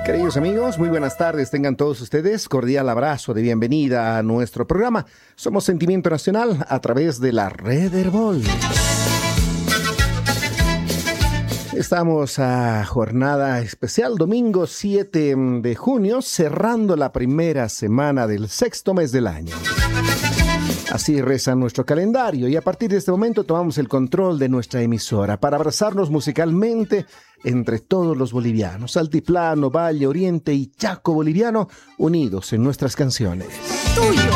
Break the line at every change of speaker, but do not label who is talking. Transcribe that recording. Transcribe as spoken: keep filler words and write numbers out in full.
Queridos amigos, muy buenas tardes, tengan todos ustedes cordial abrazo de bienvenida a nuestro programa. Somos Sentimiento Nacional a través de la Red Herbol. Estamos a jornada especial, domingo siete de junio, cerrando la primera semana del sexto mes del año. Así reza nuestro calendario y a partir de este momento tomamos el control de nuestra emisora para abrazarnos musicalmente entre todos los bolivianos, altiplano, valle, oriente y chaco boliviano, unidos en nuestras canciones. Tuyo.